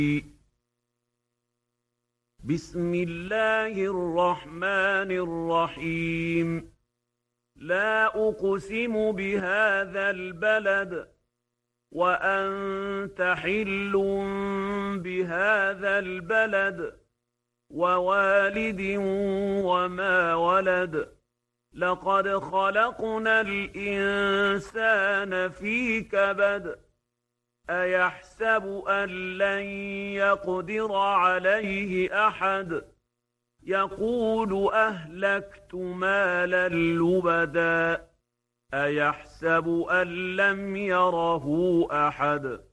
بسم الله الرحمن الرحيم. لا أقسم بهذا البلد وأنت حل بهذا البلد ووالد وما ولد. لقد خلقنا الإنسان في كبد. أيحسب أن لن يقدر عليه أحد. يقول أهلكت مالا لبدا. أيحسب أن لم يره أحد.